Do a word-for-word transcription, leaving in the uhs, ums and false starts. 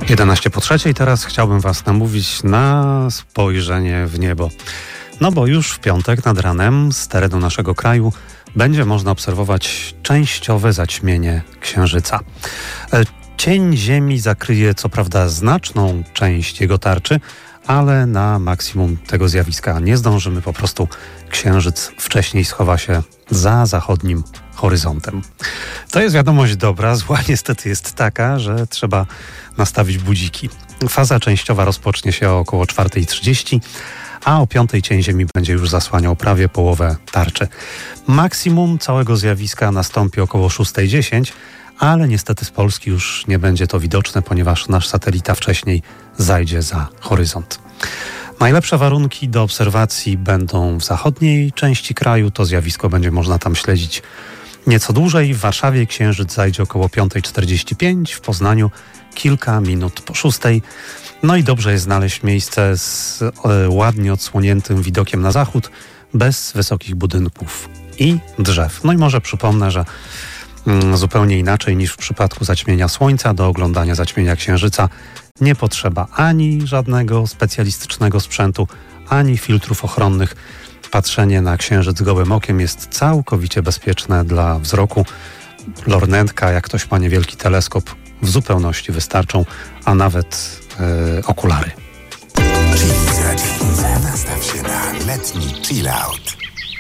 jedenaście po trzeciej, teraz chciałbym Was namówić na spojrzenie w niebo. No bo już w piątek nad ranem z terenu naszego kraju będzie można obserwować częściowe zaćmienie Księżyca. Cień Ziemi zakryje co prawda znaczną część jego tarczy, ale na maksimum tego zjawiska nie zdążymy. Po prostu Księżyc wcześniej schowa się za zachodnim horyzontem. To jest wiadomość dobra, zła niestety jest taka, że trzeba nastawić budziki. Faza częściowa rozpocznie się o około czwarta trzydzieści, a o piątej cień Ziemi będzie już zasłaniał prawie połowę tarczy. Maksimum całego zjawiska nastąpi około szósta dziesięć, ale niestety z Polski już nie będzie to widoczne, ponieważ nasz satelita wcześniej zajdzie za horyzont. Najlepsze warunki do obserwacji będą w zachodniej części kraju. To zjawisko będzie można tam śledzić nieco dłużej. W Warszawie Księżyc zajdzie około piąta czterdzieści pięć, w Poznaniu kilka minut po szóstej. No i dobrze jest znaleźć miejsce z e, ładnie odsłoniętym widokiem na zachód, bez wysokich budynków i drzew. No i może przypomnę, że mm, zupełnie inaczej niż w przypadku zaćmienia Słońca, do oglądania zaćmienia Księżyca nie potrzeba ani żadnego specjalistycznego sprzętu, ani filtrów ochronnych. Patrzenie na Księżyc gołym okiem jest całkowicie bezpieczne dla wzroku. Lornetka, jak ktoś ma niewielki teleskop, w zupełności wystarczą, a nawet yy, okulary. Chiliza, Chiliza. Nastaw się na letni chill out.